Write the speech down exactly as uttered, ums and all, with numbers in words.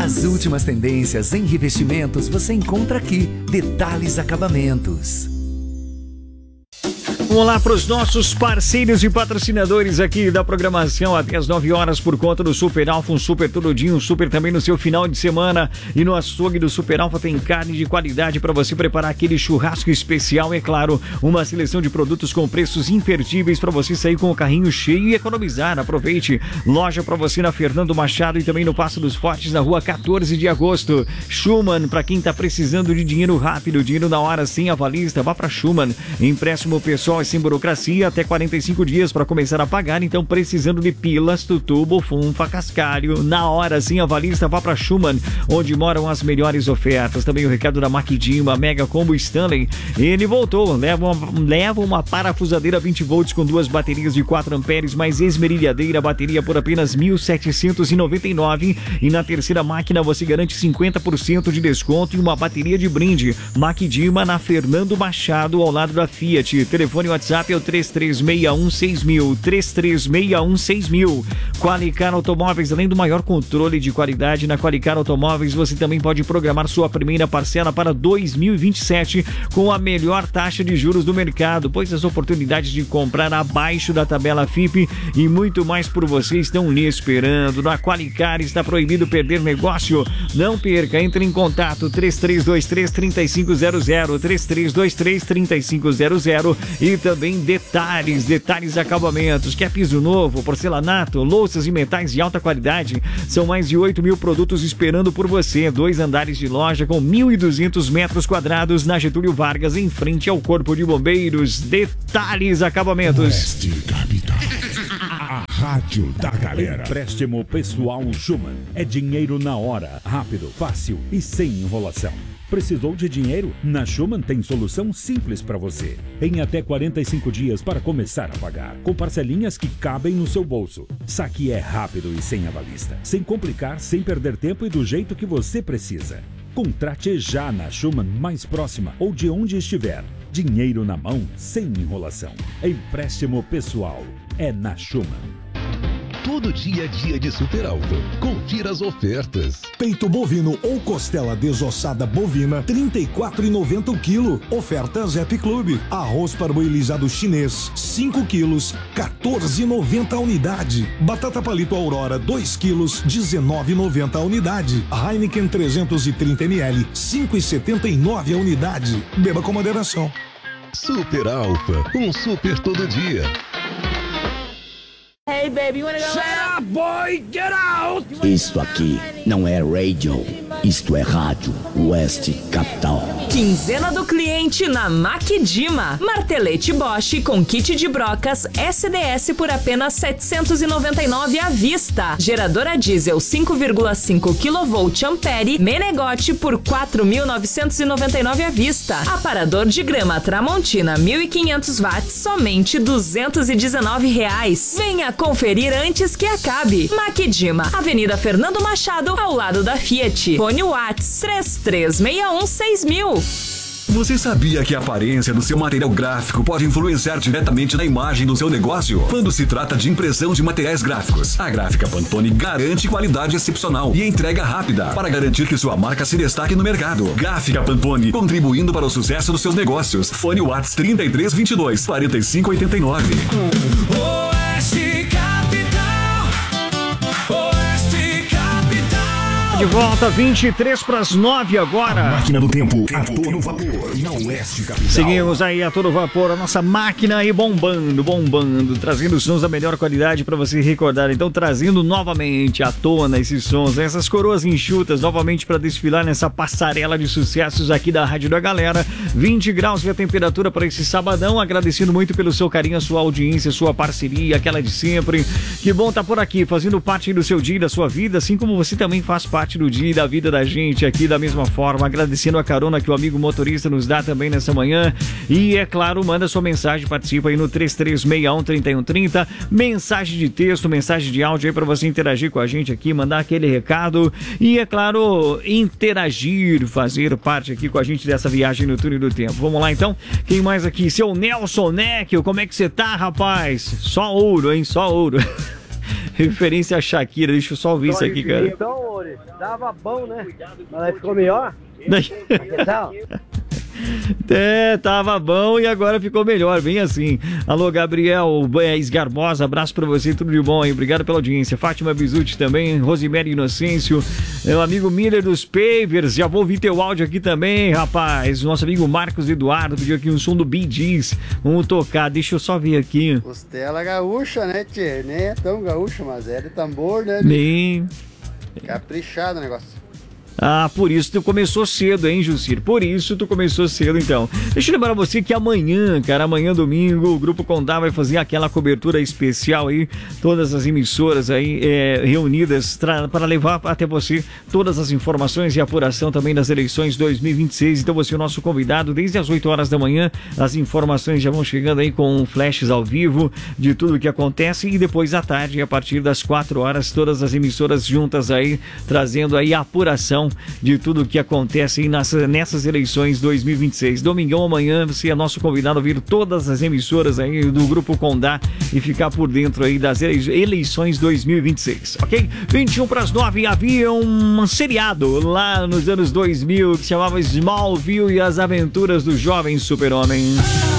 As últimas tendências em revestimentos você encontra aqui. Detalhes Acabamentos. Vamos lá para os nossos parceiros e patrocinadores aqui da programação até as nove horas por conta do Super Alfa, um super todo dia, um super também no seu final de semana. E no açougue do Super Alfa tem carne de qualidade para você preparar aquele churrasco especial, é claro, uma seleção de produtos com preços imperdíveis para você sair com o carrinho cheio e economizar. Aproveite, loja para você na Fernando Machado e também no Passo dos Fortes, na rua quatorze de agosto. Schumann, para quem tá precisando de dinheiro rápido, dinheiro na hora, sem avalista, vá para Schumann. Empréstimo pessoal sem burocracia, até quarenta e cinco dias para começar a pagar. Então, precisando de pilas, tutubo, funfa, cascalho, na hora, sem avalista, vá para Schumann, onde moram as melhores ofertas. Também o recado da Maquidima, Mega Combo Stanley. Ele voltou, leva uma, leva uma parafusadeira vinte volts com duas baterias de quatro amperes, mais esmerilhadeira, bateria por apenas mil setecentos e noventa e nove reais. E na terceira máquina você garante cinquenta por cento de desconto e uma bateria de brinde. Maquidima, na Fernando Machado, ao lado da Fiat. Telefone WhatsApp é o três três seis um seis mil, três três seis um seis mil. Qualicar Automóveis, além do maior controle de qualidade na Qualicar Automóveis, você também pode programar sua primeira parcela para dois mil e vinte e sete com a melhor taxa de juros do mercado, pois as oportunidades de comprar abaixo da tabela F I P e muito mais por você estão lhe esperando. Na Qualicar está proibido perder negócio. Não perca, entre em contato três três dois três, três cinco zero zero, três três dois três, três cinco zero zero. E também detalhes, detalhes acabamentos, quer piso novo, porcelanato, louças e metais de alta qualidade. São mais de oito mil produtos esperando por você. Dois andares de loja com mil e duzentos metros quadrados na Getúlio Vargas, em frente ao Corpo de Bombeiros. Detalhes acabamentos. Oeste Capital. A rádio da galera. Empréstimo pessoal Schumann. É dinheiro na hora, rápido, fácil e sem enrolação. Precisou de dinheiro? Na Schumann tem solução simples para você. Em até quarenta e cinco dias para começar a pagar, com parcelinhas que cabem no seu bolso. Saque é rápido e sem avalista, sem complicar, sem perder tempo e do jeito que você precisa. Contrate já na Schumann mais próxima ou de onde estiver. Dinheiro na mão, sem enrolação. Empréstimo pessoal é na Schumann. Todo dia é dia de Super Alfa. Confira as ofertas. Peito bovino ou costela desossada bovina, trinta e quatro reais e noventa centavos o quilo. Oferta Zep Club. Arroz parboilizado chinês, cinco quilos, quatorze reais e noventa centavos a unidade. Batata palito Aurora, dois quilos, dezenove reais e noventa centavos a unidade. Heineken trezentos e trinta mililitros, cinco reais e setenta e nove centavos a unidade. Beba com moderação. Super Alfa, um super todo dia. Hey baby, you wanna go Shut out? up, boy! Get out! Isto aqui não é radio, isto é rádio Oeste Capital. Quinzena do cliente na Maquidima. Martelete Bosch com kit de brocas S D S por apenas setecentos e noventa e nove reais à vista. Geradora diesel cinco vírgula cinco quilovolts ampere Menegote por quatro mil novecentos e noventa e nove reais à vista. Aparador de grama Tramontina mil e quinhentos watts somente duzentos e dezenove reais. Venha conferir antes que acabe. Maquidima, Avenida Fernando Machado, ao lado da Fiat. Fone Whats três três seis um seis mil. Você sabia que a aparência do seu material gráfico pode influenciar diretamente na imagem do seu negócio? Quando se trata de impressão de materiais gráficos, a Gráfica Pantone garante qualidade excepcional e entrega rápida para garantir que sua marca se destaque no mercado. Gráfica Pantone, contribuindo para o sucesso dos seus negócios. Fone Whats trinta e três vinte e dois, quarenta e cinco oitenta e nove. Oeste Capital. Oeste Capital. De volta, vinte e três para as nove agora. A máquina do tempo, a todo vapor, na Oeste Capital. Seguimos aí a todo vapor, a nossa máquina aí bombando, bombando, trazendo sons da melhor qualidade para você recordar. Então, trazendo novamente à tona esses sons, essas coroas enxutas, novamente para desfilar nessa passarela de sucessos aqui da Rádio da Galera. vinte graus e a temperatura para esse sabadão. Agradecendo muito pelo seu carinho, a sua audiência, a sua parceria, aquela de sempre. Que bom estar por aqui, fazendo parte do seu dia e da sua vida, assim como você também faz parte do dia e da vida da gente aqui da mesma forma, agradecendo a carona que o amigo motorista nos dá também nessa manhã. E é claro, manda sua mensagem, participa aí no três três seis um, três um três zero, mensagem de texto, mensagem de áudio aí para você interagir com a gente aqui, mandar aquele recado e é claro, interagir, fazer parte aqui com a gente dessa viagem no túnel do tempo. Vamos lá então, quem mais aqui? Seu Nelson Neckel, como é que você tá, rapaz? Só ouro, hein? Só ouro. Referência a Shakira, deixa eu só ouvir isso aqui, cara. Então, Ori, dava bom, né? Mas aí ficou melhor? Que tal? É, tava bom e agora ficou melhor, bem assim. Alô, Gabriel Esgarbosa, abraço pra você, tudo de bom aí, obrigado pela audiência. Fátima Bizuti também, Rosemary Inocêncio, meu amigo Miller dos Pavers, já vou ouvir teu áudio aqui também, rapaz. Nosso amigo Marcos Eduardo pediu aqui um som do Bee Gees, vamos tocar, deixa eu só ver aqui. Costela gaúcha, né, tchê? Nem é tão gaúcha, mas é de tambor, né? Nem... Caprichado o negócio. Ah, por isso tu começou cedo, hein, Jucir? Por isso tu começou cedo, então. Deixa eu lembrar você que amanhã, cara, amanhã domingo, o Grupo Condá vai fazer aquela cobertura especial aí, todas as emissoras aí é, reunidas para levar até você todas as informações e apuração também das eleições dois mil e vinte e seis. Então você é o nosso convidado desde as oito horas da manhã. As informações já vão chegando aí com flashes ao vivo de tudo que acontece e depois à tarde, a partir das quatro horas, todas as emissoras juntas aí, trazendo aí a apuração de tudo o que acontece aí nessas, nessas eleições dois mil e vinte e seis. Domingão amanhã você é nosso convidado a vir todas as emissoras aí do Grupo Condá e ficar por dentro aí das eleições dois mil e vinte e seis, ok? vinte e um para as nove, havia um seriado lá nos anos dois mil que se chamava Smallville e as Aventuras do Jovem Super-Homem.